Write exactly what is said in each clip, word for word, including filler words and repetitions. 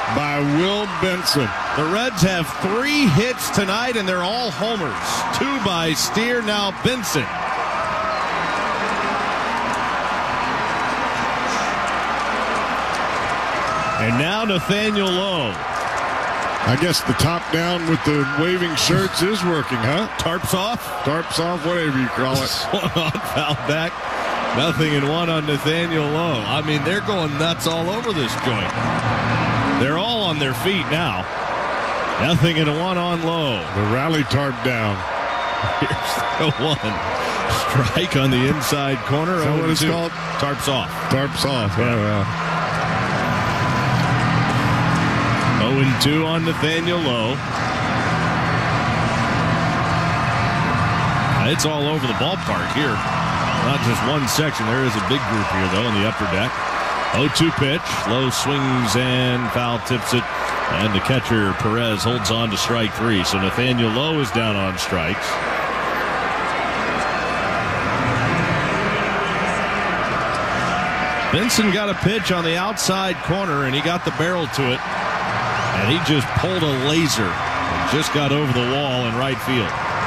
by Will Benson. The Reds have three hits tonight, and they're all homers. Two by Steer, now Benson. And now Nathaniel Lowe. I guess the top down with the waving shirts is working, huh? Tarps off? Tarps off, whatever you call it. One on, foul back. Nothing and one on Nathaniel Lowe. I mean, they're going nuts all over this joint. They're all on their feet now. Nothing and a one on Lowe. The rally tarp down. Here's the one. Strike on the inside corner. Is that what it's called? Tarps off. Tarps off. Yeah, well. oh and two on Nathaniel Lowe. It's all over the ballpark here. Not just one section. There is a big group here, though, in the upper deck. oh two pitch. Lowe swings and foul tips it. And the catcher, Perez, holds on to strike three. So Nathaniel Lowe is down on strikes. Benson got a pitch on the outside corner, and he got the barrel to it. And he just pulled a laser and just got over the wall in right field.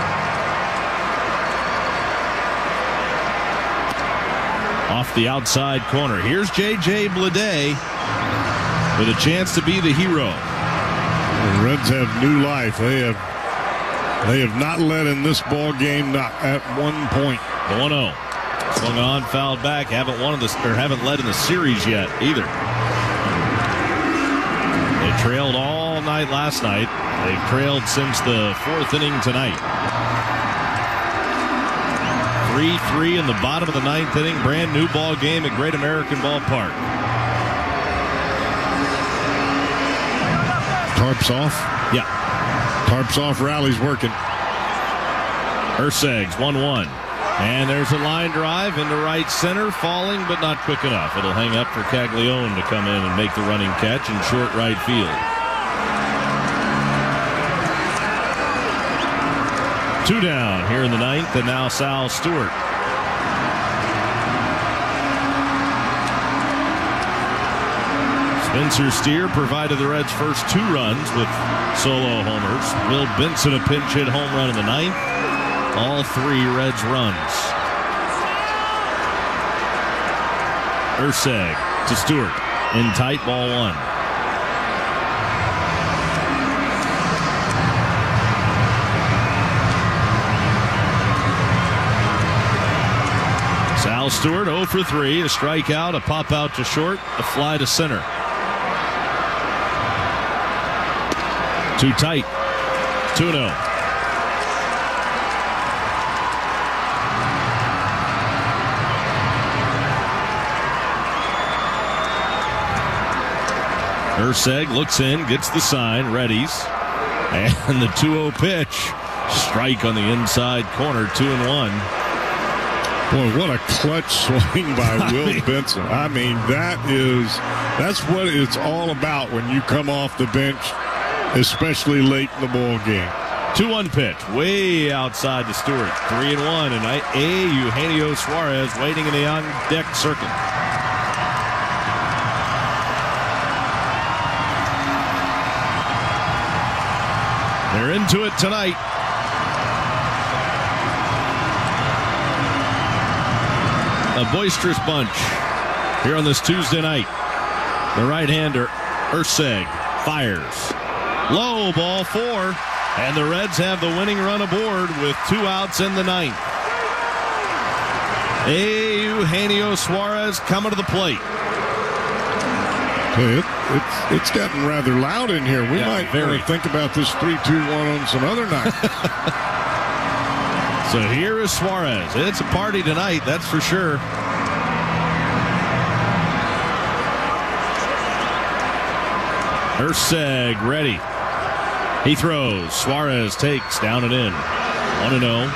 Off the outside corner. Here's J J Bleday with a chance to be the hero. The Reds have new life. They have they have not led in this ball game, not at one point. The one oh. Swung on, fouled back. Haven't won this or haven't led in the series yet either. They trailed all night last night. They've trailed since the fourth inning tonight. three three in the bottom of the ninth inning. Brand new ball game at Great American Ballpark. Tarps off? Yeah. Tarps off, rally's working. Ersegs, one one. And there's a line drive into right center, falling but not quick enough. It'll hang up for Caglione to come in and make the running catch in short right field. Two down here in the ninth, and now Sal Stewart. Spencer Steer provided the Reds' first two runs with solo homers. Will Benson a pinch hit home run in the ninth. All three Reds runs. Erceg to Stewart in tight, ball one. Sal Stewart oh for three, a strikeout, a pop out to short, a fly to center. Too tight. two and oh. Erceg looks in, gets the sign, readies. And the two oh pitch. Strike on the inside corner, two and one. Boy, what a clutch swing by Will I mean, Benson. I mean, that is, that's what it's all about when you come off the bench, especially late in the ball game. two one pitch, way outside to Stewart. three and one, and A. Eugenio Suarez waiting in the on-deck circle. They're into it tonight. A boisterous bunch here on this Tuesday night. The right-hander, Erceg, fires. Low, ball four, and the Reds have the winning run aboard with two outs in the ninth. Eugenio Suarez coming to the plate. Hey, it, it's it's gotten rather loud in here. We Yeah, might very. uh, think about this three two one on some other night. So here is Suarez. It's a party tonight, that's for sure. Erceg ready. He throws. Suarez takes, down and in. one and oh.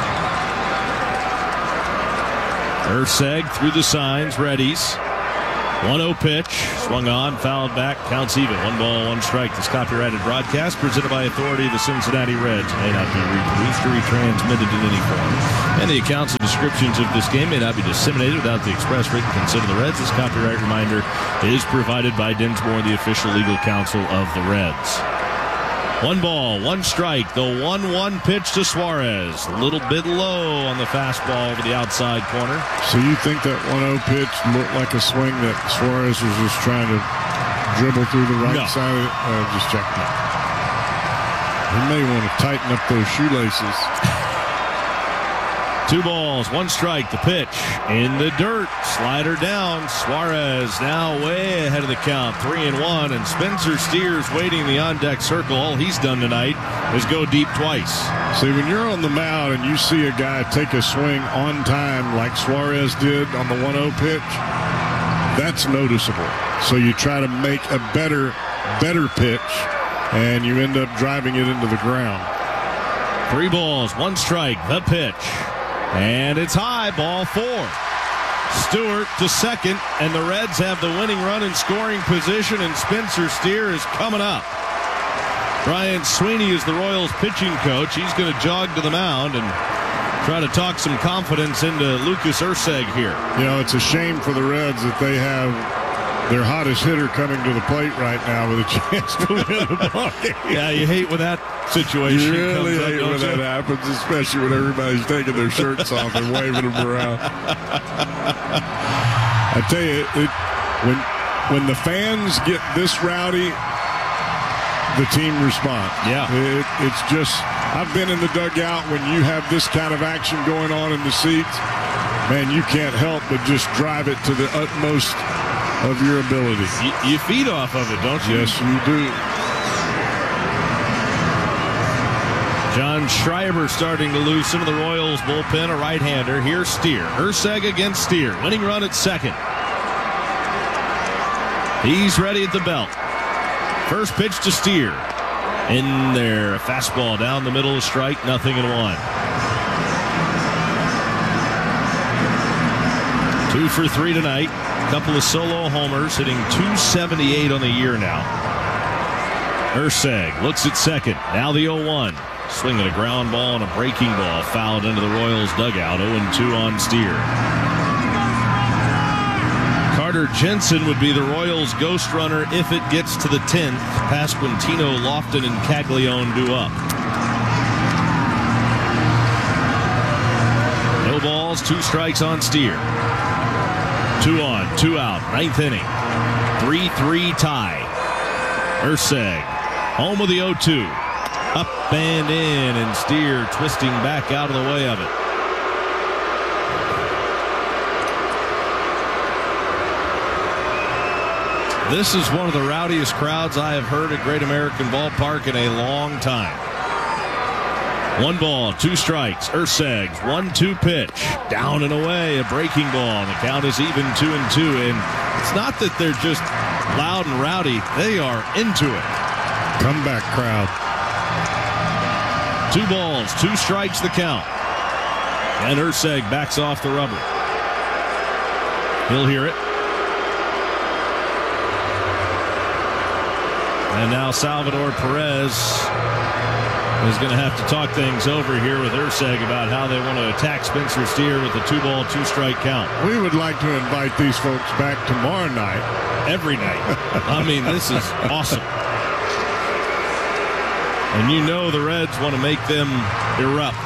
Erceg through the signs, readies. one oh pitch, swung on, fouled back, counts even. One ball, one strike. This copyrighted broadcast presented by authority of the Cincinnati Reds may not be reproduced or retransmitted in any form. And the accounts and descriptions of this game may not be disseminated without the express written consent of the Reds. This copyright reminder is provided by Dinsmore, the official legal counsel of the Reds. One ball, one strike. The one one pitch to Suarez. A little bit low on the fastball over the outside corner. So you think that one oh pitch looked like a swing that Suarez was just trying to dribble through the right No. side of it? Uh, just check that. He may want to tighten up those shoelaces. Two balls, one strike. The pitch in the dirt. Slider down. Suarez now way ahead of the count. Three and one. And Spencer Steers waiting in the on-deck circle. All he's done tonight is go deep twice. See, when you're on the mound and you see a guy take a swing on time like Suarez did on the one oh pitch, that's noticeable. So you try to make a better, better pitch, and you end up driving it into the ground. Three balls, one strike. The pitch. And it's high, ball four. Stewart to second, and the Reds have the winning run in scoring position, and Spencer Steer is coming up. Brian Sweeney is the Royals pitching coach. He's going to jog to the mound and try to talk some confidence into Lucas Erceg here. You know, it's a shame for the Reds that they have their hottest hitter coming to the plate right now with a chance to win a ball game. Yeah, you hate when that situation You really comes up, hate don't when you? that happens, especially when everybody's taking their shirts off and waving them around. I tell you, it, when when the fans get this rowdy, the team responds. Yeah. It, it's just, I've been in the dugout when you have this kind of action going on in the seats. Man, you can't help but just drive it to the utmost of your ability. You, you feed off of it, don't you? Yes, you do. John Schreiber starting to loosen the Royals bullpen, a right-hander. Here's Steer. Erceg against Steer. Winning run at second. He's ready at the belt. First pitch to Steer. In there, a fastball down the middle, a strike, nothing and one. Two for three tonight. Couple of solo homers, hitting two seventy-eight on the year now. Erceg looks at second. Now the oh one. Swinging a ground ball and a breaking ball fouled into the Royals dugout. oh and two on Steer. Carter Jensen would be the Royals ghost runner if it gets to the tenth. Pasquantino, Lofton, and Caglione do up. No balls, two strikes on Steer. Two on, two out, ninth inning. three three tie. Erceg, home of the oh two. Up and in, and Steer twisting back out of the way of it. This is one of the rowdiest crowds I have heard at Great American Ballpark in a long time. One ball, two strikes. Erceg's one two pitch. Down and away, a breaking ball. The count is even two and two. And it's not that they're just loud and rowdy. They are into it. Comeback crowd. Two balls, two strikes the count. And Erceg backs off the rubber. He'll hear it. And now Salvador Perez is going to have to talk things over here with Erceg about how they want to attack Spencer Steer with a two-ball, two-strike count. We would like to invite these folks back tomorrow night. Every night. I mean, this is awesome. And you know the Reds want to make them erupt.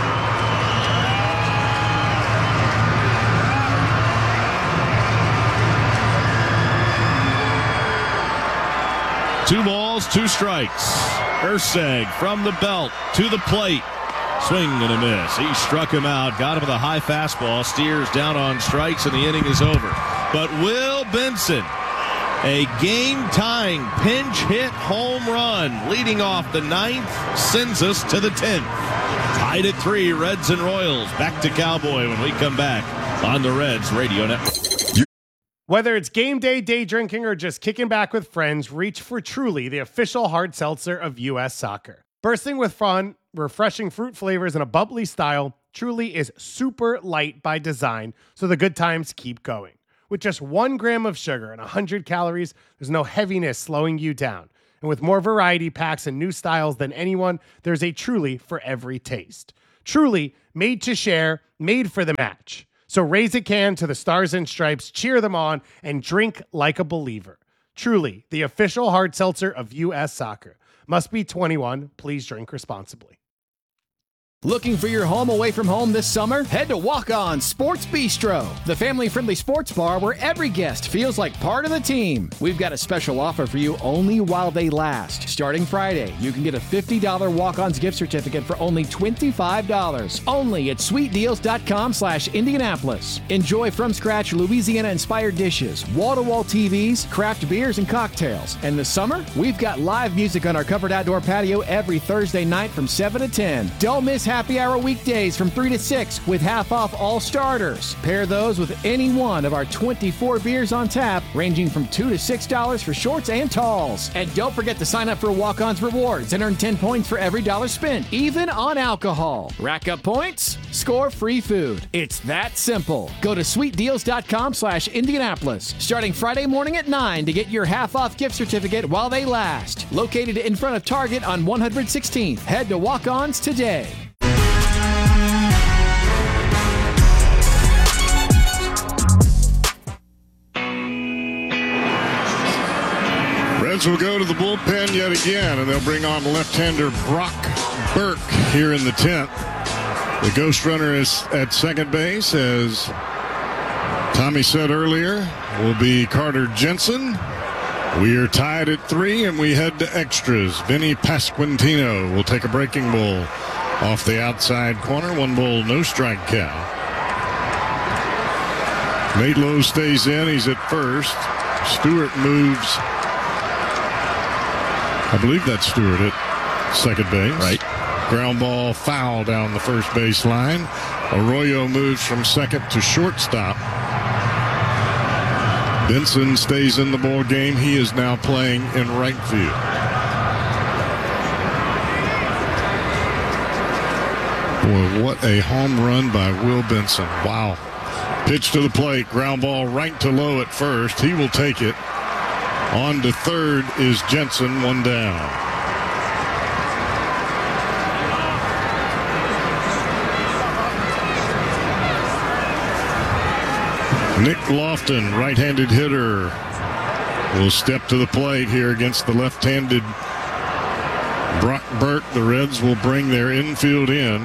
Two balls, two strikes. Erceg from the belt to the plate. Swing and a miss. He struck him out, got him with a high fastball. Steers down on strikes, and the inning is over. But Will Benson, a game-tying pinch hit home run, leading off the ninth, sends us to the tenth. Tied at three, Reds and Royals. Back to Cowboy when we come back on the Reds Radio Network. Whether it's game day, day drinking, or just kicking back with friends, reach for Truly, the official hard seltzer of U S Soccer. Bursting with fun, refreshing fruit flavors, and a bubbly style, Truly is super light by design, so the good times keep going. With just one gram of sugar and one hundred calories, there's no heaviness slowing you down. And with more variety packs and new styles than anyone, there's a Truly for every taste. Truly, made to share, made for the match. So raise a can to the Stars and Stripes, cheer them on, and drink like a believer. Truly, the official hard seltzer of U S Soccer. Must be twenty-one. Please drink responsibly. Looking for your home away from home this summer? Head to Walk On Sports Bistro, the family-friendly sports bar where every guest feels like part of the team. We've got a special offer for you only while they last. Starting Friday, you can get a fifty dollars Walk-Ons gift certificate for only twenty-five dollars. Only at sweet deals dot com slash Indianapolis. Enjoy from-scratch Louisiana-inspired dishes, wall-to-wall T Vs, craft beers, and cocktails. And this summer, we've got live music on our covered outdoor patio every Thursday night from seven to ten. Don't miss happy hour weekdays from three to six with half off all starters. Pair those with any one of our twenty-four beers on tap, ranging from two to six dollars for shorts and talls. And don't forget to sign up for Walk-On's Rewards and earn ten points for every dollar spent, even on alcohol. Rack up points, score free food. It's that simple. Go to sweet deals dot com slash Indianapolis, starting Friday morning at nine to get your half off gift certificate while they last. Located in front of Target on one hundred sixteenth. Head to Walk-On's today. Reds will go to the bullpen yet again, and they'll bring on left-hander Brock Burke here in the tenth. The ghost runner is at second base, as Tommy said earlier, will be Carter Jensen. We are tied at three, and we head to extras. Vinny Pasquantino will take a breaking ball off the outside corner. One ball, no strike count. Nate Lowe stays in. He's at first. Stewart moves. I believe that's Stewart at second base. Right. Ground ball foul down the first base line. Arroyo moves from second to shortstop. Benson stays in the ball game. He is now playing in right field. Boy, what a home run by Will Benson. Wow. Pitch to the plate. Ground ball right to Lowe at first. He will take it. On to third is Jensen, one down. Nick Lofton, right-handed hitter, will step to the plate here against the left-handed Brock Burke. The Reds will bring their infield in.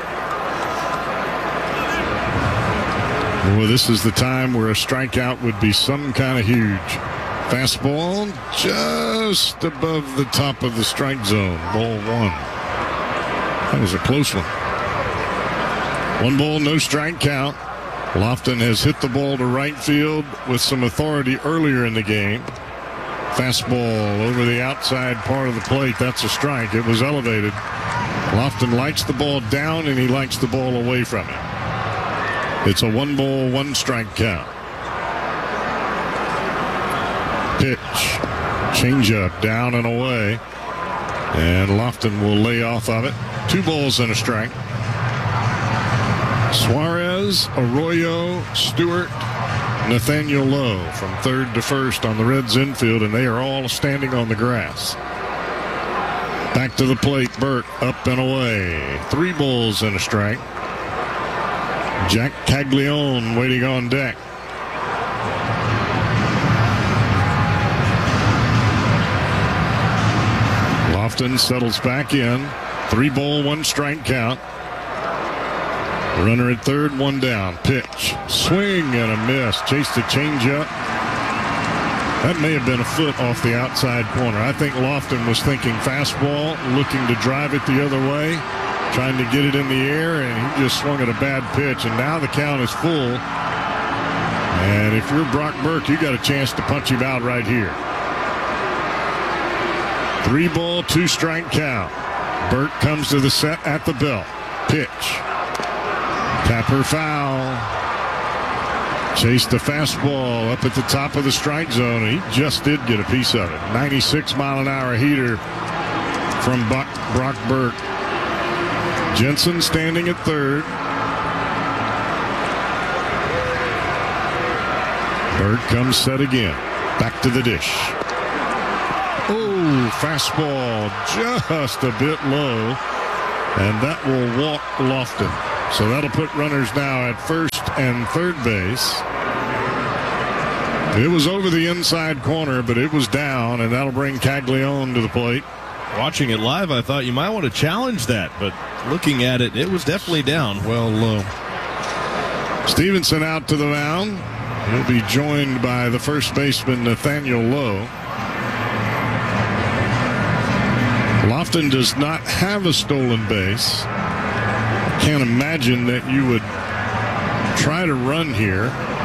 Well, this is the time where a strikeout would be some kind of huge. Fastball just above the top of the strike zone. Ball one. That was a close one. One ball, no strike count. Lofton has hit the ball to right field with some authority earlier in the game. Fastball over the outside part of the plate. That's a strike. It was elevated. Lofton likes the ball down, and he likes the ball away from him. It's a one ball, one strike count. Pitch. Changeup down and away. And Lofton will lay off of it. Two balls and a strike. Suarez, Arroyo, Stewart, Nathaniel Lowe from third to first on the Reds infield, and they are all standing on the grass. Back to the plate, Burke up and away. Three balls and a strike. Jack Caglione waiting on deck. Lofton settles back in. Three ball, one strike count. Runner at third, one down. Pitch. Swing and a miss. Chased a changeup. That may have been a foot off the outside corner. I think Lofton was thinking fastball, looking to drive it the other way, trying to get it in the air, and he just swung at a bad pitch, and now the count is full. And if you're Brock Burke, you got a chance to punch him out right here. Three ball, two strike count. Burke comes to the set at the belt. Pitch. Tapper foul. Chased the fastball up at the top of the strike zone. He just did get a piece of it. ninety-six mile an hour heater from Brock Burke. Jensen standing at third. Bird comes set again. Back to the dish. Oh, fastball just a bit low. And that will walk Lofton. So that'll put runners now at first and third base. It was over the inside corner, but it was down, and that'll bring Caglione to the plate. Watching it live, I thought you might want to challenge that, but looking at it, it was definitely down well low. Stevenson out to the mound. He'll be joined by the first baseman, Nathaniel Lowe. Lofton does not have a stolen base. Can't imagine that you would try to run here.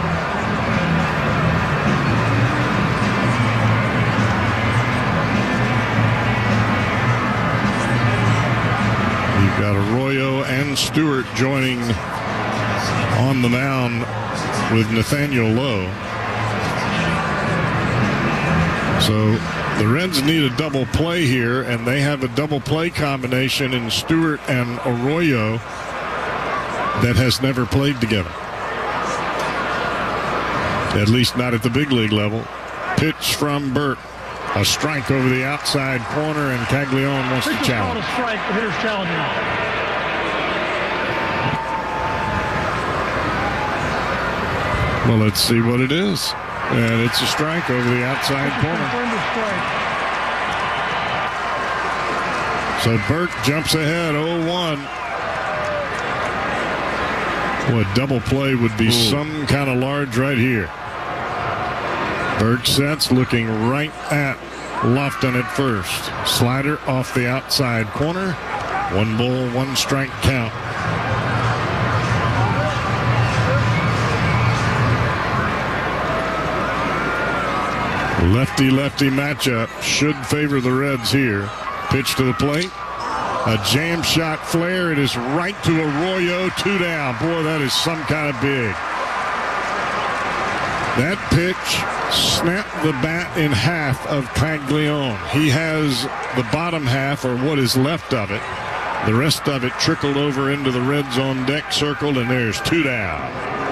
You've got Arroyo and Stewart joining on the mound with Nathaniel Lowe. So the Reds need a double play here, and they have a double play combination in Stewart and Arroyo that has never played together. At least not at the big league level. Pitch from Burt. A strike over the outside corner, and Caglione wants to challenge. A strike, the hitter's challenging. Well, let's see what it is. And it's a strike over the outside corner. So Burt jumps ahead oh one. Well, a double play would be Ooh. some kind of large right here. Burt sets, looking right at Lofton at first. Slider off the outside corner. One ball, one strike count. Lefty-lefty matchup should favor the Reds here. Pitch to the plate. A jam shot flare. It is right to Arroyo. Two down. Boy, that is some kind of big. That pitch snapped the bat in half of Caglione. He has the bottom half, or what is left of it. The rest of it trickled over into the Reds on deck circle, and there's two down.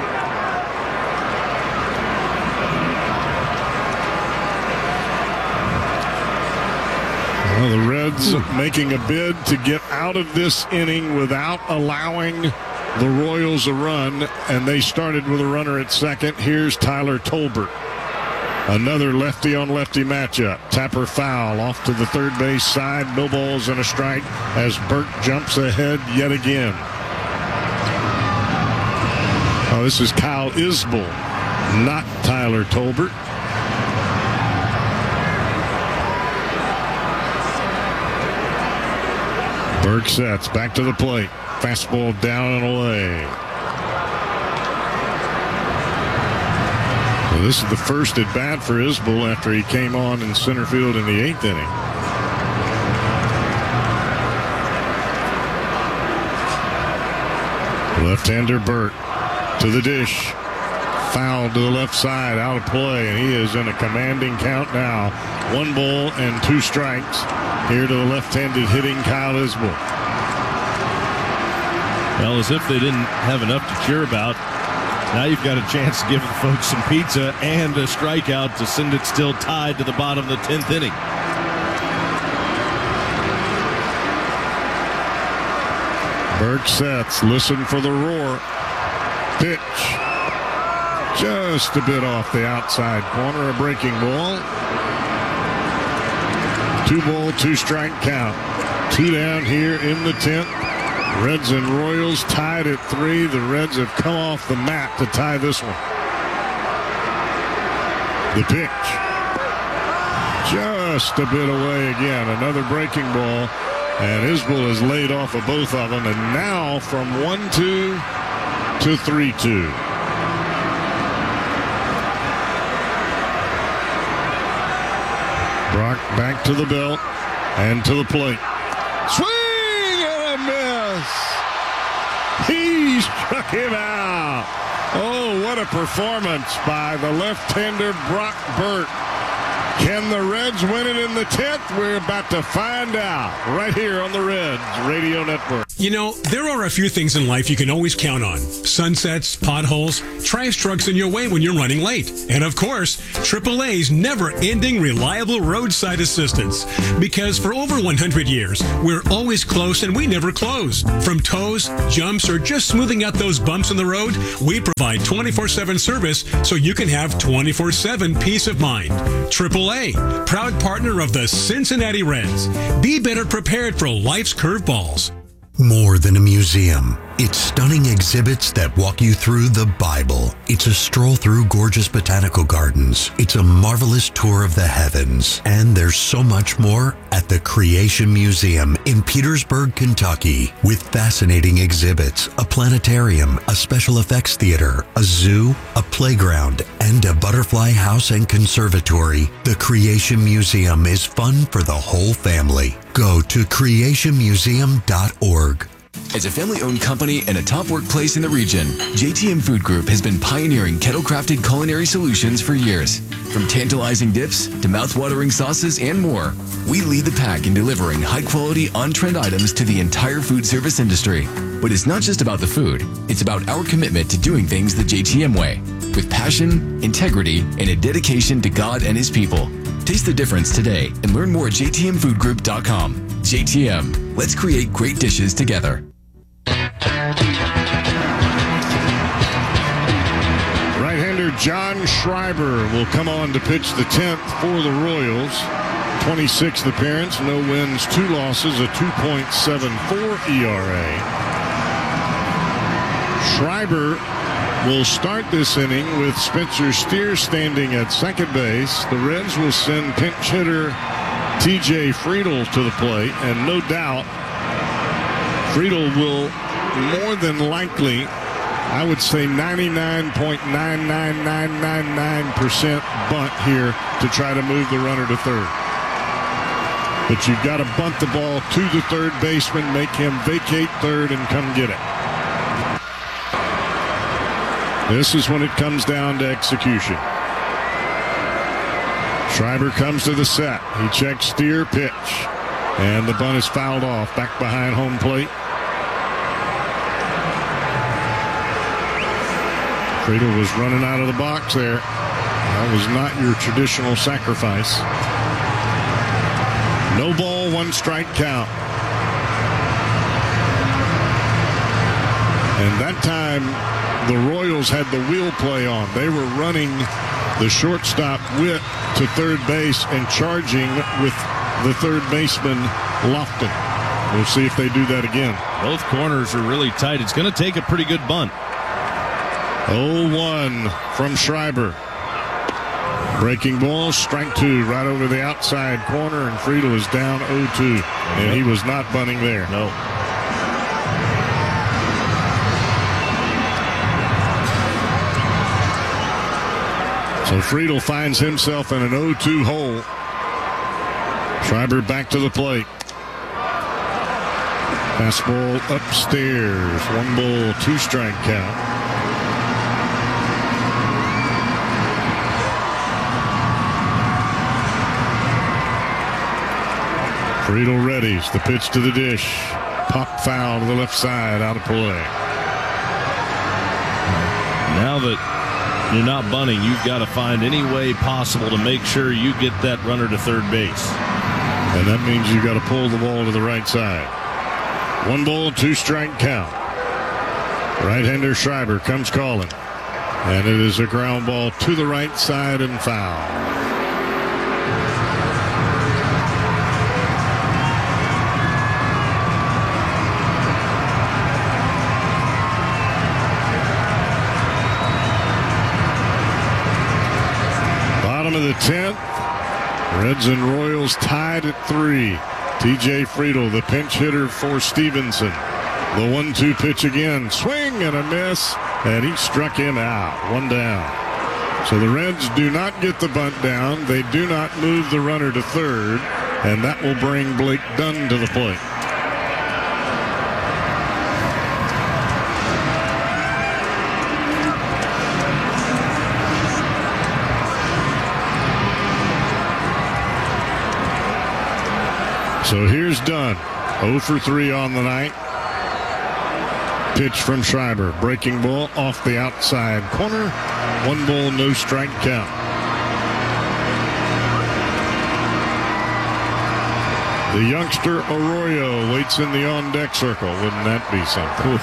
Well, the Reds making a bid to get out of this inning without allowing the Royals a run, and they started with a runner at second. Here's Tyler Tolbert. Another lefty-on-lefty matchup. Tapper foul off to the third base side. No balls and a strike as Burt jumps ahead yet again. Oh, this is Kyle Isbell, not Tyler Tolbert. Burt sets back to the plate. Fastball down and away. Well, this is the first at bat for Isbell after he came on in center field in the eighth inning. Left-hander Burt to the dish. Foul to the left side, out of play, and he is in a commanding count now. One ball and two strikes. Here to the left-handed hitting Kyle Isbell. Well, as if they didn't have enough to cheer about, now you've got a chance to give the folks some pizza and a strikeout to send it still tied to the bottom of the tenth inning. Burt sets, listen for the roar. Pitch. Just a bit off the outside corner, a breaking ball. Two ball, two strike count. Two down here in the tenth. Reds and Royals tied at three. The Reds have come off the mat to tie this one. The pitch. Just a bit away again. Another breaking ball. And Isbell is laid off of both of them. And now from one two to three two. Brock back to the belt and to the plate. Swing and a miss. He struck him out. Oh, what a performance by the left-hander Brock Burt. Can the Reds win it in the tenth? We're about to find out right here on the Reds Radio Network. You know, there are a few things in life you can always count on. Sunsets, potholes, trash trucks in your way when you're running late. And of course, triple A's never-ending reliable roadside assistance. Because for over one hundred years, we're always close and we never close. From tows, jumps, or just smoothing out those bumps in the road, we provide twenty-four seven service so you can have twenty-four seven peace of mind. triple A, proud partner of the Cincinnati Reds. Be better prepared for life's curveballs. More than a museum. It's stunning exhibits that walk you through the Bible. It's a stroll through gorgeous botanical gardens. It's a marvelous tour of the heavens. And there's so much more at the Creation Museum in Petersburg, Kentucky. With fascinating exhibits, a planetarium, a special effects theater, a zoo, a playground, and a butterfly house and conservatory, the Creation Museum is fun for the whole family. Go to creation museum dot org. As a family-owned company and a top workplace in the region, J T M Food Group has been pioneering kettle-crafted culinary solutions for years. From tantalizing dips to mouth-watering sauces and more, we lead the pack in delivering high-quality, on-trend items to the entire food service industry. But it's not just about the food. It's about our commitment to doing things the J T M way, with passion, integrity, and a dedication to God and His people. Taste the difference today and learn more at j t m food group dot com. J T M, let's create great dishes together. Right-hander John Schreiber will come on to pitch the tenth for the Royals. twenty-sixth appearance, no wins, two losses, a two point seven four E R A. Schreiber will start this inning with Spencer Steer standing at second base. The Reds will send pinch hitter T J Friedl to the plate, and no doubt Friedl will more than likely, I would say ninety-nine point nine nine nine nine nine percent bunt here to try to move the runner to third. But you've got to bunt the ball to the third baseman, make him vacate third and come get it. This is when it comes down to execution. Schreiber comes to the set. He checks Steer, pitch. And the bunt is fouled off back behind home plate. Friedl was running out of the box there. That was not your traditional sacrifice. No ball, one strike count. And that time, the Royals had the wheel play on. They were running the shortstop Witt to third base and charging with the third baseman Lofton. We'll see if they do that again. Both corners are really tight. It's going to take a pretty good bunt. oh one from Schreiber. Breaking ball, strike two, right over the outside corner, and Friedl is down oh two. And he was not bunting there. No. So Friedl finds himself in an oh two hole. Schreiber back to the plate. Fastball upstairs. One ball, two strike count. Friedl readies the pitch to the dish. Pop foul to the left side, out of play. Now that you're not bunting, you've got to find any way possible to make sure you get that runner to third base. And that means you've got to pull the ball to the right side. One ball, two strike count. Right-hander Schreiber comes calling. And it is a ground ball to the right side and foul. Bottom of the tenth. Reds and Royals tied at three. T J Friedl, the pinch hitter for Stevenson. The one two pitch again. Swing and a miss. And he struck him out. One down. So the Reds do not get the bunt down. They do not move the runner to third. And that will bring Blake Dunn to the plate. So here's Dunn. oh for three on the night. Pitch from Schreiber. Breaking ball off the outside corner. One ball, no strike count. The youngster Arroyo waits in the on-deck circle. Wouldn't that be something?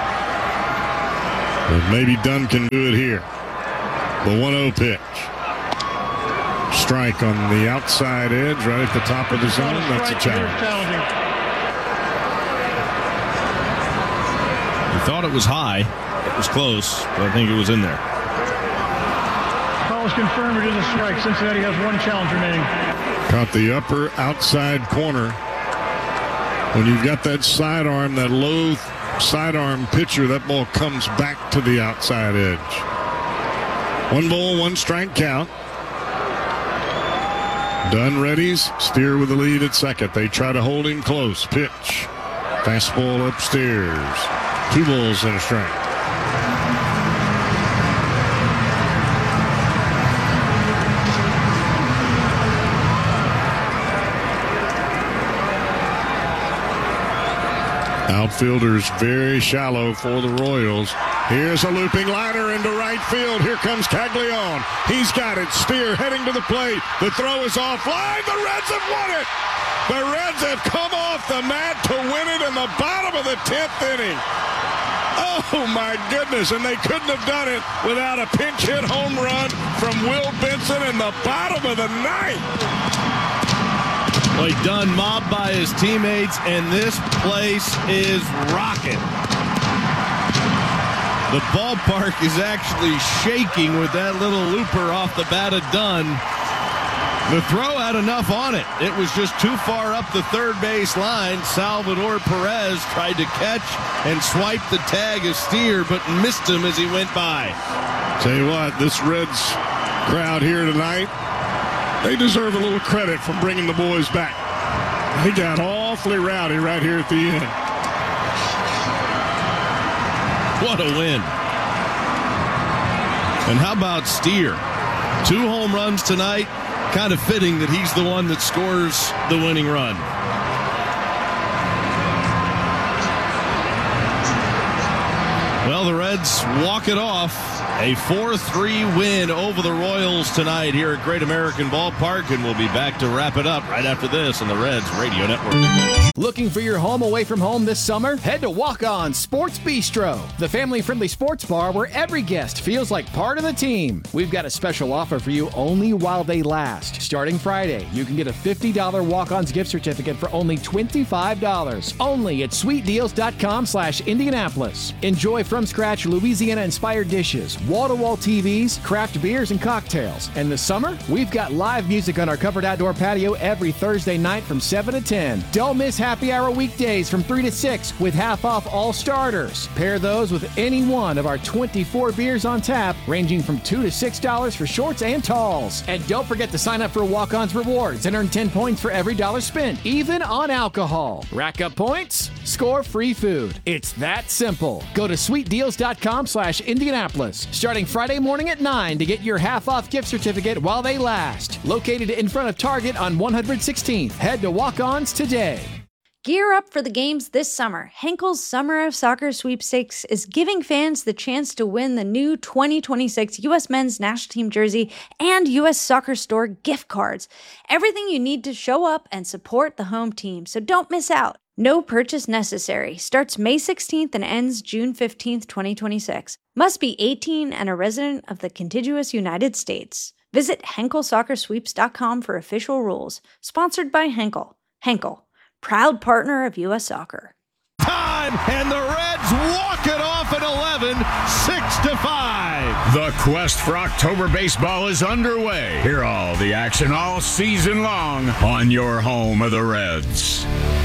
But maybe Dunn can do it here. The one oh pitch. Strike on the outside edge, right at the top of the zone. That's a challenge. He thought it was high. It was close, but I think it was in there. Call is confirmed. It is a strike. Cincinnati has one challenge remaining. Caught the upper outside corner. When you've got that sidearm, that low sidearm pitcher, that ball comes back to the outside edge. One ball, one strike count. Dunn readies. Steer with the lead at second. They try to hold him close. Pitch. Fastball upstairs. Two balls and a strike. Outfielders very shallow for the Royals. Here's a looping liner into right field. Here comes Caglione. He's got it. Steer heading to the plate. The throw is offline. The Reds have won it. The Reds have come off the mat to win it in the bottom of the tenth inning. Oh, my goodness. And they couldn't have done it without a pinch hit home run from Will Benson in the bottom of the ninth. Boy, Dunn mobbed by his teammates, and this place is rocking. The ballpark is actually shaking with that little looper off the bat of Dunn. The throw had enough on it. It was just too far up the third base line. Salvador Perez tried to catch and swipe the tag of Steer, but missed him as he went by. Tell you what, this Reds crowd here tonight, they deserve a little credit for bringing the boys back. They got awfully rowdy right here at the end. What a win. And how about Steer? Two home runs tonight. Kind of fitting that he's the one that scores the winning run. Well, the Reds walk it off. A four three win over the Royals tonight here at Great American Ballpark, and we'll be back to wrap it up right after this on the Reds Radio Network. Looking for your home away from home this summer? Head to Walk On Sports Bistro, the family-friendly sports bar where every guest feels like part of the team. We've got a special offer for you only while they last. Starting Friday, you can get a fifty dollars Walk-Ons gift certificate for only twenty-five dollars. Only at sweet deals dot com slash Indianapolis. Enjoy from-scratch Louisiana-inspired dishes, wall-to-wall T Vs, craft beers, and cocktails. And this summer, we've got live music on our covered outdoor patio every Thursday night from seven to ten. Don't miss happy hour weekdays from three to six with half off all starters. Pair those with any one of our twenty-four beers on tap, ranging from two to six dollars for shorts and talls. And don't forget to sign up for Walk-On's Rewards and earn ten points for every dollar spent, even on alcohol. Rack up points, score free food. It's that simple. Go to sweet deals dot com slash Indianapolis. Starting Friday morning at nine to get your half-off gift certificate while they last. Located in front of Target on one hundred sixteenth. Head to Walk-Ons today. Gear up for the games this summer. Henkel's Summer of Soccer Sweepstakes is giving fans the chance to win the new twenty twenty-six U S Men's National Team jersey and U S Soccer Store gift cards. Everything you need to show up and support the home team, so don't miss out. No purchase necessary. Starts May sixteenth and ends June fifteenth, twenty twenty-six. Must be eighteen and a resident of the contiguous United States. Visit Henkel Soccer Sweeps dot com for official rules. Sponsored by Henkel. Henkel, proud partner of U S Soccer. Time, and the Reds walk it off at eleven, six to five. The quest for October baseball is underway. Hear all the action all season long on your home of the Reds.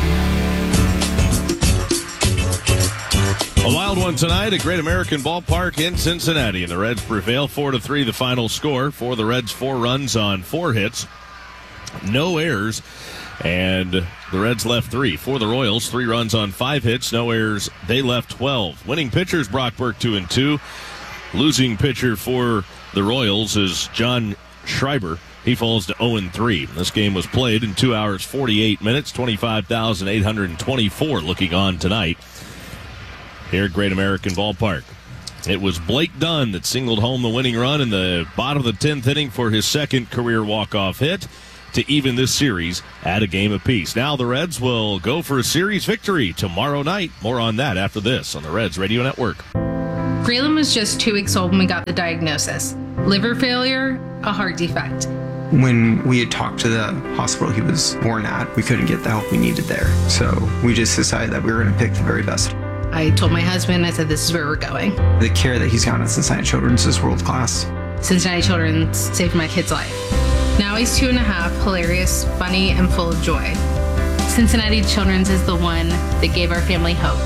A wild one tonight at Great American Ballpark in Cincinnati, and the Reds prevail four to three. The final score for the Reds: four runs on four hits, no errors, and the Reds left three. For the Royals, three runs on five hits, no errors. They left twelve. Winning pitchers: Brock Burke two and two. Losing pitcher for the Royals is John Schreiber, He falls to oh and three. This game was played in two hours, forty-eight minutes, twenty-five thousand eight hundred twenty-four looking on tonight here at Great American Ballpark. It was Blake Dunn that singled home the winning run in the bottom of the tenth inning for his second career walk-off hit to even this series at a game apiece. Now the Reds will go for a series victory tomorrow night. More on that after this on the Reds Radio Network. Braylon was just two weeks old when we got the diagnosis. Liver failure, a heart defect. When we had talked to the hospital he was born at, we couldn't get the help we needed there. So we just decided that we were going to pick the very best. I told my husband, I said, this is where we're going. The care that he's gotten at Cincinnati Children's is world class. Cincinnati Children's saved my kid's life. Now he's two and a half, hilarious, funny, and full of joy. Cincinnati Children's is the one that gave our family hope.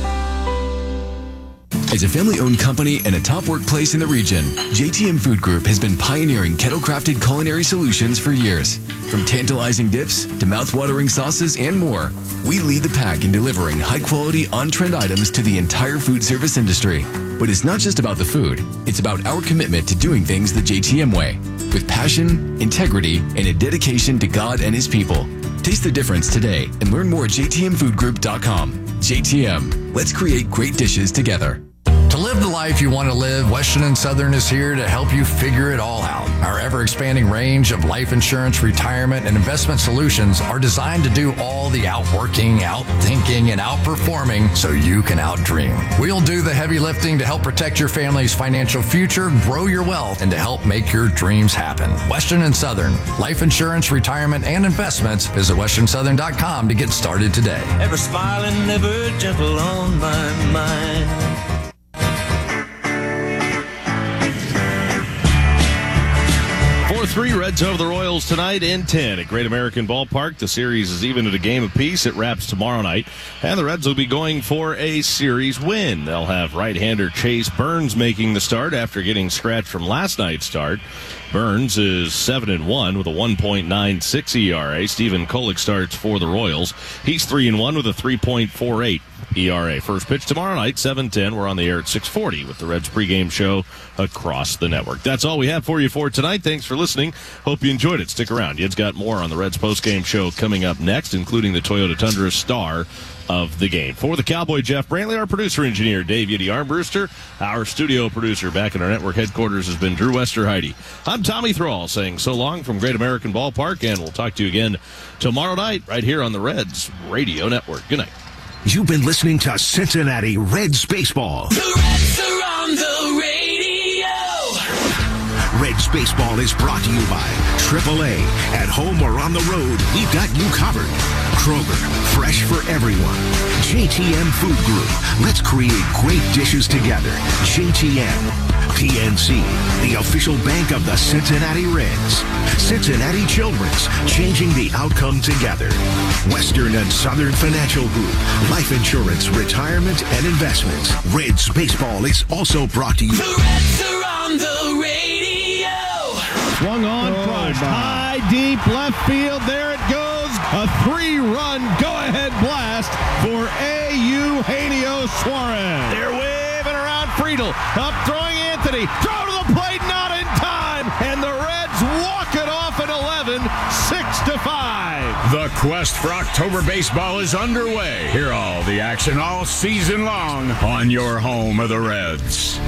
As a family-owned company and a top workplace in the region, J T M Food Group has been pioneering kettle-crafted culinary solutions for years. From tantalizing dips to mouth-watering sauces and more, we lead the pack in delivering high-quality, on-trend items to the entire food service industry. But it's not just about the food. It's about our commitment to doing things the J T M way, with passion, integrity, and a dedication to God and His people. Taste the difference today and learn more at j t m food group dot com. J T M, let's create great dishes together. To live the life you want to live, Western and Southern is here to help you figure it all out. Our ever-expanding range of life insurance, retirement, and investment solutions are designed to do all the outworking, outthinking, and outperforming so you can outdream. We'll do the heavy lifting to help protect your family's financial future, grow your wealth, and to help make your dreams happen. Western and Southern, life insurance, retirement, and investments. Visit western southern dot com to get started today. Ever smiling, ever gentle on my mind. four three Reds over the Royals tonight in ten at Great American Ballpark. The series is even at a game apiece. It wraps tomorrow night, and the Reds will be going for a series win. They'll have right-hander Chase Burns making the start after getting scratched from last night's start. Burns is seven and one with a one point nine six E R A. Stephen Kolek starts for the Royals. He's three and one with a three point four eight E R A. First pitch tomorrow night, seven ten. We're on the air at six forty with the Reds pregame show across the network. That's all we have for you for tonight. Thanks for listening. Hope you enjoyed it. Stick around. Yed's got more on the Reds postgame show coming up next, including the Toyota Tundra star of the game. For the Cowboy, Jeff Brantley, our producer engineer, Dave Yiddy Armbruster, our studio producer back in our network headquarters has been Drew Westerheide. I'm Tommy Thrall saying so long from Great American Ballpark, and we'll talk to you again tomorrow night right here on the Reds Radio Network. Good night. You've been listening to Cincinnati Reds Baseball. The Reds are on the radio. Reds Baseball is brought to you by triple A. At home or on the road, we've got you covered. Kroger, fresh for everyone. J T M Food Group, let's create great dishes together. J T M. P N C, the official bank of the Cincinnati Reds. Cincinnati Children's, changing the outcome together. Western and Southern Financial Group, life insurance, retirement, and investments. Reds Baseball is also brought to you. The Reds are on the radio. Swung on, Oh, crushed, my. high, deep left field. There it goes. A three-run go-ahead blast for A U Eugenio Suarez. They're waving around Friedel. Up throwing Anthony. Throw to the plate, not in time. And the Reds walk it off at eleven, six to five. The quest for October baseball is underway. Hear all the action all season long on your home of the Reds.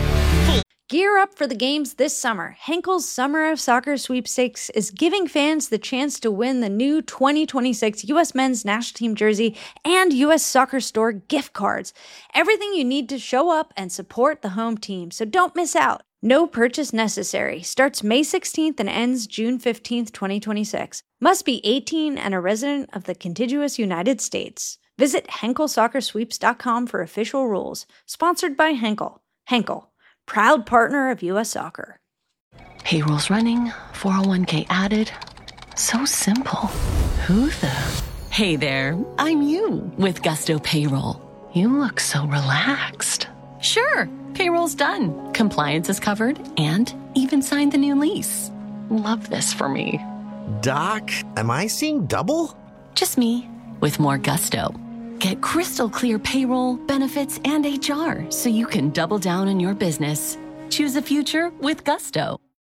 Gear up for the games this summer. Henkel's Summer of Soccer Sweepstakes is giving fans the chance to win the new twenty twenty-six U S Men's National Team jersey and U S Soccer Store gift cards. Everything you need to show up and support the home team, so don't miss out. No purchase necessary. Starts May sixteenth and ends June fifteenth, twenty twenty-six. Must be eighteen and a resident of the contiguous United States. Visit henkel soccer sweeps dot com for official rules. Sponsored by Henkel. Henkel, proud partner of U S Soccer. Payroll's running, four oh one k added. So simple. Who the? Hey there, I'm you with Gusto Payroll. You look so relaxed. Sure, payroll's done. Compliance is covered and even signed the new lease. Love this for me. Doc, am I seeing double? Just me with more Gusto. Get crystal clear payroll, benefits, and H R so you can double down on your business. Choose a future with Gusto.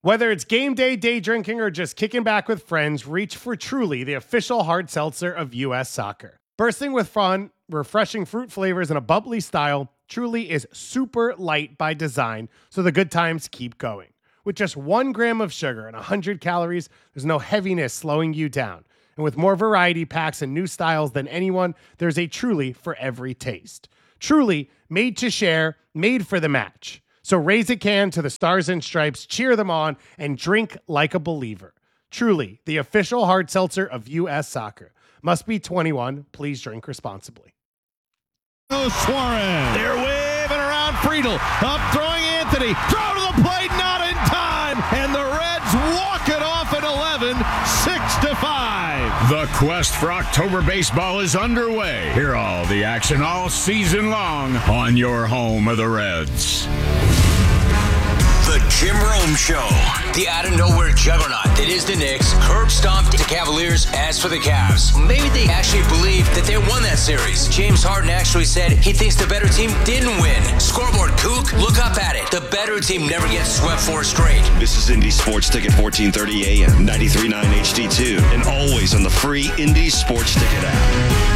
Whether it's game day, day drinking, or just kicking back with friends, reach for Truly, the official hard seltzer of U S Soccer. Bursting with fun, refreshing fruit flavors, and a bubbly style, Truly is super light by design, so the good times keep going. With just one gram of sugar and one hundred calories, there's no heaviness slowing you down. And with more variety packs and new styles than anyone, there's a Truly for every taste. Truly, made to share, made for the match. So raise a can to the Stars and Stripes, cheer them on, and drink like a believer. Truly, the official hard seltzer of U S Soccer. Must be twenty-one. Please drink responsibly. Oh, Suarez. They're waving around Friedel. Up throwing Anthony. Throw to the plate, not in time. And the Reds walk it off at eleven, six to five. The quest for October baseball is underway. Hear all the action all season long on your home of the Reds. The Jim Rome Show. The out-of-nowhere juggernaut that is the Knicks curb stomped the Cavaliers. As for the Cavs, maybe they actually believe that they won that series. James Harden actually said he thinks the better team didn't win. Scoreboard Kook, look up at it. The better team never gets swept four straight. This is Indy Sports Ticket, fourteen thirty A M, ninety-three point nine H D two, and always on the free Indy Sports Ticket app.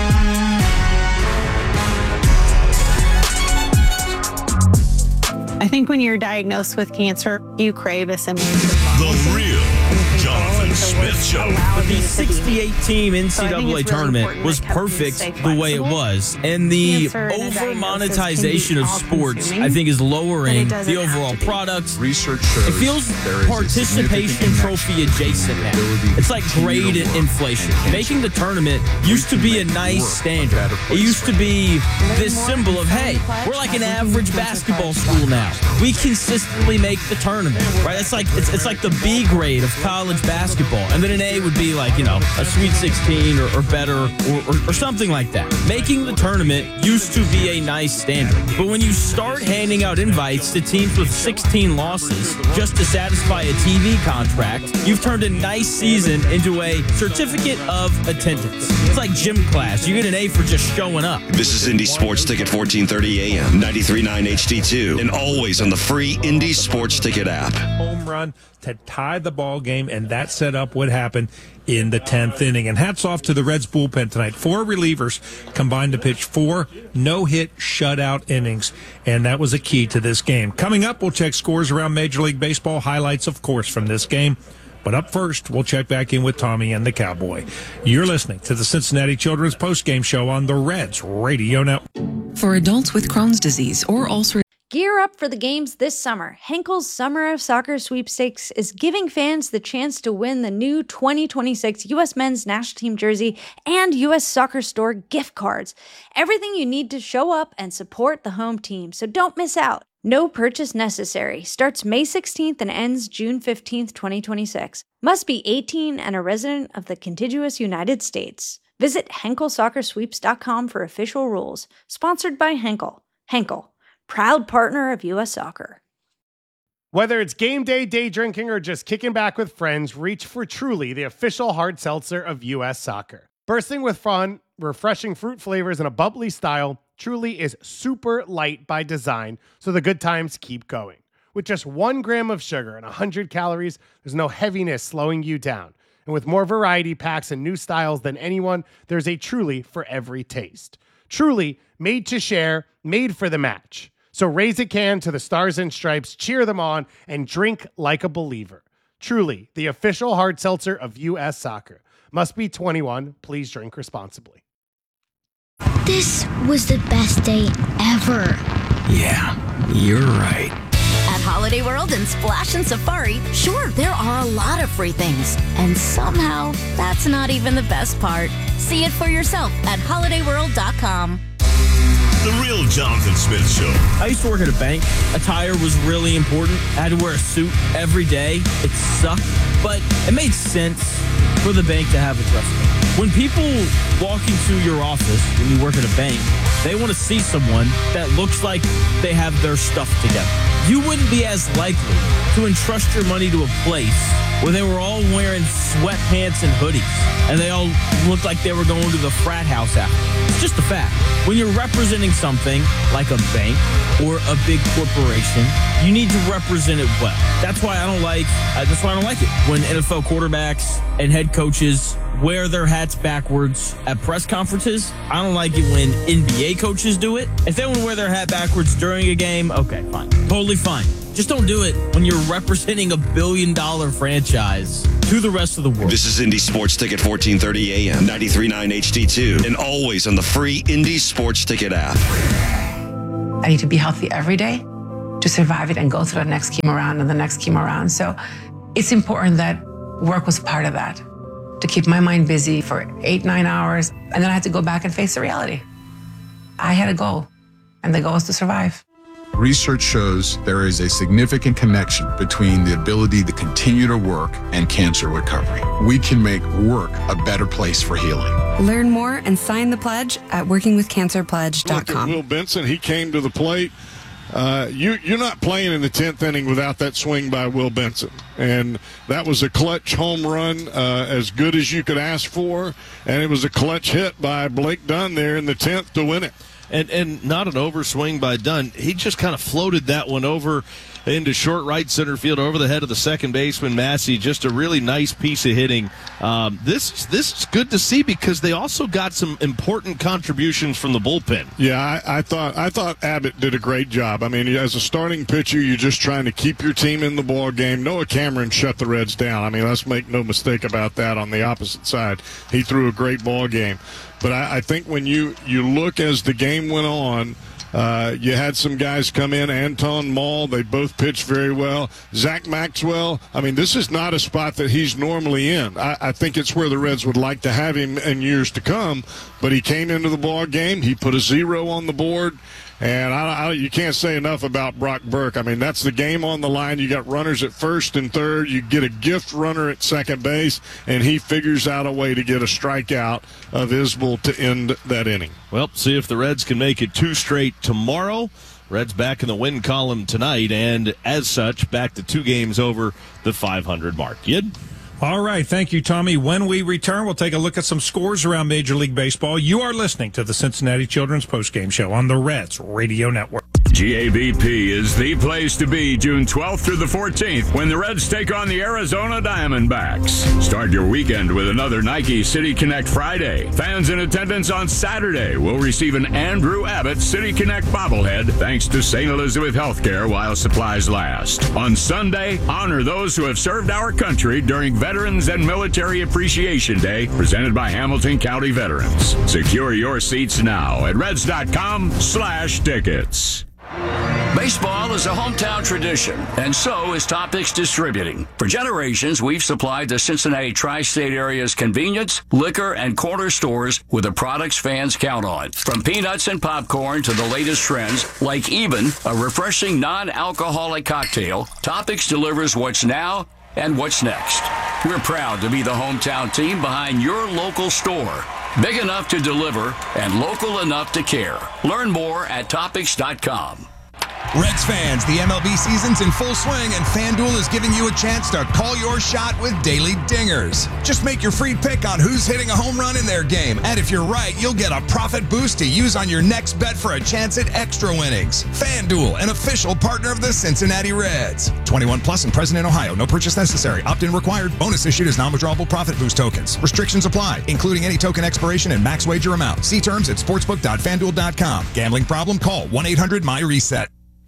I think when you're diagnosed with cancer, you crave a similar. The real Jonathan Smith Show. The sixty-eight team N C double A tournament was perfect the way it was. And the over monetization of sports, I think, is lowering the overall product. Research shows it feels participation trophy adjacent now. It's like grade inflation. Making the tournament used to be a nice standard. It used to be this symbol of, hey, we're like an average basketball school now. We consistently make the tournament, right? It's like it's, it's like the B grade of college basketball. And then an A would be like, you know, a Sweet sixteen or, or better or, or, or something like that. Making the tournament used to be a nice standard. But when you start handing out invites to teams with sixteen losses just to satisfy a T V contract, you've turned a nice season into a certificate of attendance. It's like gym class. You get an A for just showing up. This is Indy Sports Ticket, fourteen thirty A M, ninety-three point nine H D two, and always on the free Indy Sports Ticket app. Home run to tie the ball game, and that set up what happened in the tenth inning. And hats off to the Reds bullpen tonight. Four relievers combined to pitch four no-hit shutout innings, and that was a key to this game. Coming up, we'll check scores around Major League Baseball, highlights, of course, from this game. But up first, we'll check back in with Tommy and the Cowboy. You're listening to the Cincinnati Children's Postgame Show on the Reds Radio Network. For adults with Crohn's disease or ulcerative. Gear up for the games this summer. Henkel's Summer of Soccer Sweepstakes is giving fans the chance to win the new twenty twenty-six U S Men's National Team jersey and U S Soccer Store gift cards. Everything you need to show up and support the home team, so don't miss out. No purchase necessary. Starts May sixteenth and ends June fifteenth, twenty twenty-six. Must be eighteen and a resident of the contiguous United States. Visit Henkel Soccer Sweeps dot com for official rules. Sponsored by Henkel. Henkel, proud partner of U S Soccer. Whether it's game day, day drinking, or just kicking back with friends, reach for Truly, the official hard seltzer of U S Soccer. Bursting with fun, refreshing fruit flavors, and a bubbly style, Truly is super light by design, so the good times keep going. With just one gram of sugar and one hundred calories, there's no heaviness slowing you down. And with more variety packs and new styles than anyone, there's a Truly for every taste. Truly, made to share, made for the match. So raise a can to the Stars and Stripes, cheer them on, and drink like a believer. Truly, the official hard seltzer of U S Soccer. Must be twenty-one. Please drink responsibly. This was the best day ever. Yeah, you're right. At Holiday World and Splash and Safari, sure, there are a lot of free things. And somehow, that's not even the best part. See it for yourself at holiday world dot com. The real Jonathan Smith Show. I used to work at a bank. Attire was really important. I had to wear a suit every day. It sucked, but it made sense for the bank to have a dress code. When people walk into your office when you work at a bank, they want to see someone that looks like they have their stuff together. You wouldn't be as likely to entrust your money to a place where they were all wearing sweatpants and hoodies, and they all looked like they were going to the frat house after. just a fact. When you're representing something like a bank or a big corporation, you need to represent it well. That's why I don't like. Uh, that's why I don't like it when N F L quarterbacks and head coaches wear their hats backwards at press conferences. I don't like it when N B A coaches do it. If they want to wear their hat backwards during a game, okay, fine, totally fine. Just don't do it when you're representing a billion dollar franchise to the rest of the world. This is Indy Sports Ticket, fourteen thirty A M, ninety-three point nine H D two, and always on the free Indy Sports Ticket app. I need to be healthy every day to survive it and go through the next chemo round and the next chemo round. So it's important that work was part of that, to keep my mind busy for eight, nine hours. And then I had to go back and face the reality. I had a goal, and the goal is to survive. Research shows there is a significant connection between the ability to continue to work and cancer recovery. We can make work a better place for healing. Learn more and sign the pledge at working with cancer pledge dot com. Look at Will Benson. He came to the plate. Uh, you, you're not playing in the tenth inning without that swing by Will Benson. And that was a clutch home run, uh, as good as you could ask for. And it was a clutch hit by Blake Dunn there in the tenth to win it. And and not an overswing by Dunn. He just kind of floated that one over into short right center field over the head of the second baseman, Massey. Just a really nice piece of hitting. Um, this, this is good to see because they also got some important contributions from the bullpen. Yeah, I, I thought I thought Abbott did a great job. I mean, as a starting pitcher, you're just trying to keep your team in the ball game. Noah Cameron shut the Reds down. I mean, let's make no mistake about that on the opposite side. He threw a great ball game. But I, I think when you, you look as the game went on, uh, you had some guys come in. Anton Mall, they both pitched very well. Zach Maxwell, I mean, this is not a spot that he's normally in. I, I think it's where the Reds would like to have him in years to come. But he came into the ball game. He put a zero on the board. And I, I, you can't say enough about Brock Burke. I mean, that's the game on the line. You got runners at first and third. You get a gift runner at second base, and he figures out a way to get a strikeout of Isbell to end that inning. Well, see if the Reds can make it two straight tomorrow. Reds back in the win column tonight, and as such, back to two games over the five hundred mark. Yid? All right. Thank you, Tommy. When we return, we'll take a look at some scores around Major League Baseball. You are listening to the Cincinnati Children's Postgame Show on the Reds Radio Network. G A B P is the place to be June twelfth through the fourteenth when the Reds take on the Arizona Diamondbacks. Start your weekend with another Nike City Connect Friday. Fans in attendance on Saturday will receive an Andrew Abbott City Connect bobblehead thanks to Saint Elizabeth Healthcare while supplies last. On Sunday, honor those who have served our country during Veterans and Military Appreciation Day, presented by Hamilton County Veterans. Secure your seats now at reds.com slash tickets. Baseball is a hometown tradition, and so is Topics Distributing. For generations, we've supplied the Cincinnati tri-state area's convenience, liquor, and corner stores with the products fans count on. From peanuts and popcorn to the latest trends, like Even, a refreshing non-alcoholic cocktail, Topics delivers what's now and what's next. We're proud to be the hometown team behind your local store. Big enough to deliver and local enough to care. Learn more at topics dot com. Reds fans, the M L B season's in full swing, and FanDuel is giving you a chance to call your shot with daily dingers. Just make your free pick on who's hitting a home run in their game, and if you're right, you'll get a profit boost to use on your next bet for a chance at extra winnings. FanDuel, an official partner of the Cincinnati Reds. twenty-one plus and present in Ohio. No purchase necessary. Opt-in required. Bonus issued as non-withdrawable profit boost tokens. Restrictions apply, including any token expiration and max wager amount. See terms at sportsbook dot fan duel dot com. Gambling problem? Call one eight hundred M Y reset.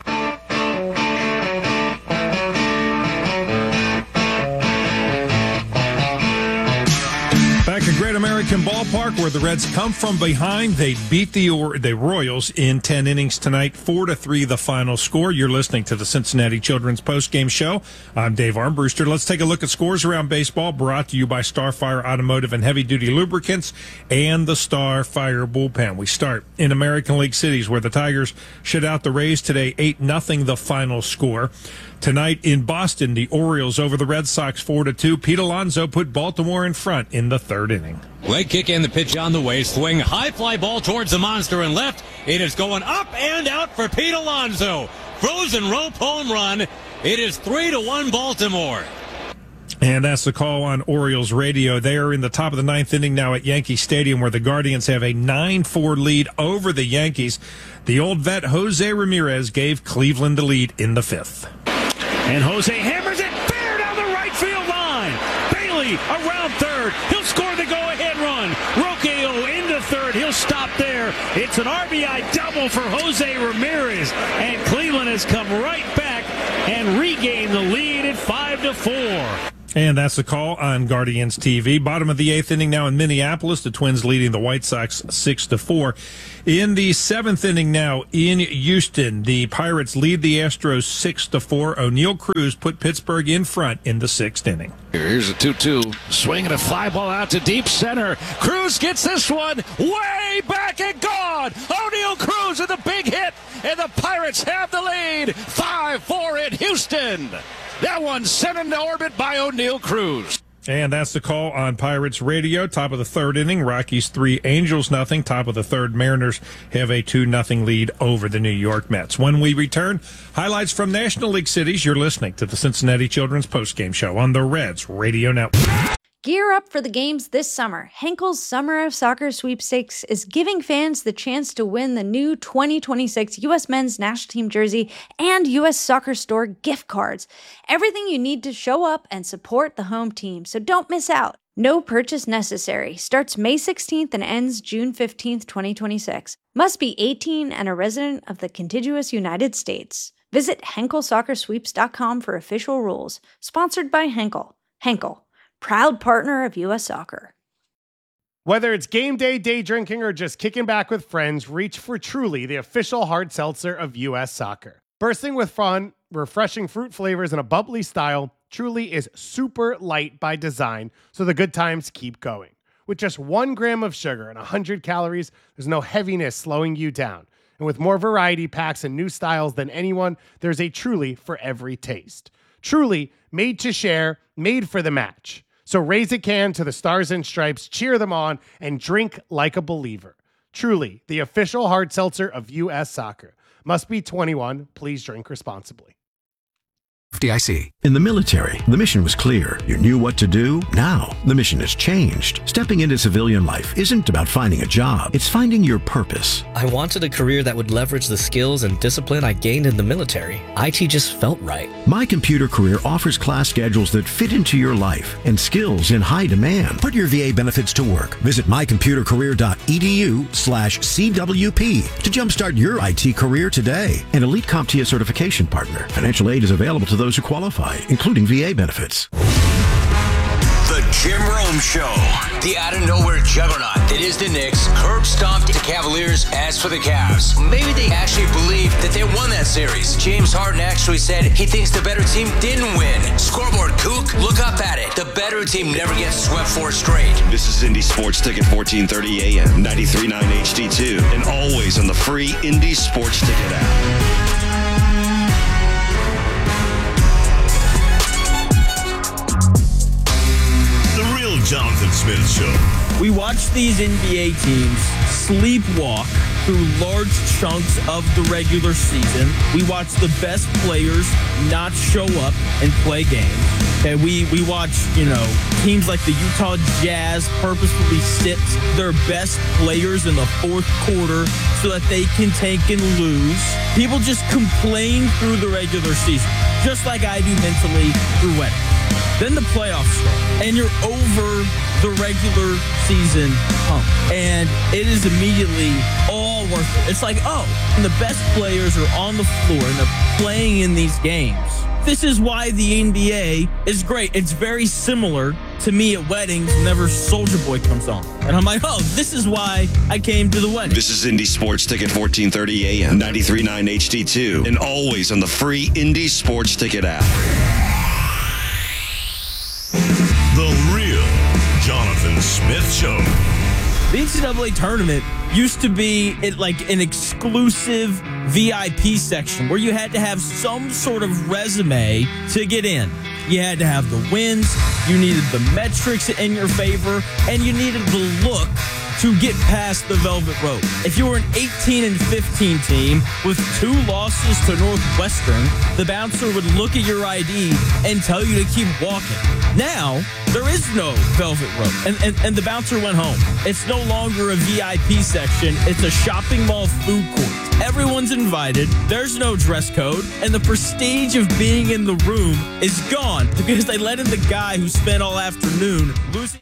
Back at Great American Ballpark, where the Reds come from behind, they beat the or- the Royals in ten innings tonight, four to three. The final score. You're listening to the Cincinnati Children's Postgame Show. I'm Dave Armbruster. Let's take a look at scores around baseball. Brought to you by Starfire Automotive and Heavy Duty Lubricants and the Starfire Bullpen. We start in American League cities, where the Tigers shut out the Rays today, eight nothing. The final score. Tonight in Boston, the Orioles over the Red Sox four to two. Pete Alonso put Baltimore in front in the third inning. Leg kick and the pitch on the way. Swing, high fly ball towards the monster and left. It is going up and out for Pete Alonso. Frozen rope home run. It is three to one Baltimore. And that's the call on Orioles radio. They are in the top of the ninth inning now at Yankee Stadium, where the Guardians have a nine four lead over the Yankees. The old vet Jose Ramirez gave Cleveland the lead in the fifth. And Jose hammers it fair down the right field line. Bailey around third. He'll score the go-ahead run. Roqueo into third. He'll stop there. It's an R B I double for Jose Ramirez. And Cleveland has come right back and regained the lead at five to four. And that's the call on Guardians T V. Bottom of the eighth inning now in Minneapolis. The Twins leading the White Sox six to four. In the seventh inning now in Houston, the Pirates lead the Astros six to four. O'Neal Cruz put Pittsburgh in front in the sixth inning. Here's a two two. Swinging a fly ball out to deep center. Cruz gets this one way back and gone. O'Neal Cruz with a big hit, and the Pirates have the lead. five four in Houston. That one sent into orbit by O'Neal Cruz. And that's the call on Pirates radio. Top of the third inning, Rockies three, Angels nothing. Top of the third, Mariners have a two nothing lead over the New York Mets. When we return, highlights from National League cities. You're listening to the Cincinnati Children's Postgame Show on the Reds Radio Network. Gear up for the games this summer. Henkel's Summer of Soccer Sweepstakes is giving fans the chance to win the new twenty twenty-six U S Men's National Team jersey and U S Soccer Store gift cards. Everything you need to show up and support the home team, so don't miss out. No purchase necessary. Starts May sixteenth and ends June fifteenth, twenty twenty-six. Must be eighteen and a resident of the contiguous United States. Visit Henkel Soccer Sweeps dot com for official rules. Sponsored by Henkel. Henkel, proud partner of U S Soccer. Whether it's game day, day drinking, or just kicking back with friends, reach for Truly, the official hard seltzer of U S Soccer. Bursting with fun, refreshing fruit flavors, and a bubbly style, Truly is super light by design, so the good times keep going. With just one gram of sugar and one hundred calories, there's no heaviness slowing you down. And with more variety packs and new styles than anyone, there's a Truly for every taste. Truly, made to share, made for the match. So raise a can to the Stars and Stripes, cheer them on, and drink like a believer. Truly, the official hard seltzer of U S Soccer. Must be twenty-one. Please drink responsibly. F D I C. In the military, the mission was clear. You knew what to do. Now, the mission has changed. Stepping into civilian life isn't about finding a job. It's finding your purpose. I wanted a career that would leverage the skills and discipline I gained in the military. I T just felt right. My Computer Career offers class schedules that fit into your life and skills in high demand. Put your V A benefits to work. Visit my computer career dot e d u slash C W P to jumpstart your I T career today. An Elite CompTIA certification partner. Financial aid is available to those who qualify, including V A benefits. The Jim Rome Show. The out-of-nowhere juggernaut that is the Knicks curb stomped the Cavaliers. As for the Cavs, maybe they actually believe that they won that series. James Harden actually said he thinks the better team didn't win. Scoreboard Kook, look up at it. The better team never gets swept four straight. This is Indy Sports Ticket, fourteen thirty A M, ninety-three point nine H D two, and always on the free Indy Sports Ticket app. Jonathan Smith Show. We watch these N B A teams sleepwalk through large chunks of the regular season. We watch the best players not show up and play games. And we, we watch, you know, teams like the Utah Jazz purposefully sit their best players in the fourth quarter so that they can tank and lose. People just complain through the regular season, just like I do mentally through weddings. Then the playoffs start, and you're over the regular season hump. And it is immediately all worth it. It's like, oh, and the best players are on the floor, and they're playing in these games. This is why the N B A is great. It's very similar to me at weddings whenever Soulja Boy comes on. And I'm like, oh, this is why I came to the wedding. This is Indy Sports Ticket, fourteen thirty A M, ninety-three point nine H D two, and always on the free Indy Sports Ticket app. The real Jonathan Smith Show. The N C double A tournament used to be it like an exclusive V I P section where you had to have some sort of resume to get in. You had to have the wins, you needed the metrics in your favor, and you needed the look to get past the velvet rope. If you were an eighteen and fifteen team with two losses to Northwestern, the bouncer would look at your I D and tell you to keep walking. Now, there is no velvet rope, and, and, and the bouncer went home. It's no longer a V I P section. It's a shopping mall food court. Everyone's invited. There's no dress code, and the prestige of being in the room is gone because they let in the guy who spent all afternoon losing.